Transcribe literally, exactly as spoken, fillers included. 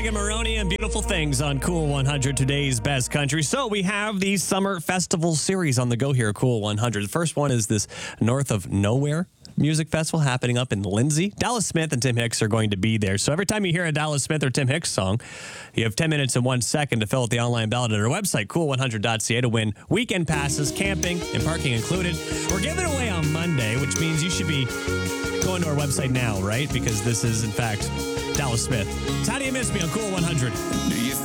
Megan Maroney and Beautiful Things on Cool one hundred, today's best country. So we have the summer festival series on the go here at Cool one hundred. The first one is this North of Nowhere Music Festival happening up in Lindsay. Dallas Smith and Tim Hicks are going to be there. So every time you hear a Dallas Smith or Tim Hicks song, you have ten minutes and one second to fill out the online ballot at our website, cool one hundred dot c a, to win weekend passes, camping, and parking included. We're giving it away on Monday, which means you should be going to our website now, right? Because this is, in fact, Dallas Smith. So how do you miss me on Cool one hundred? Do you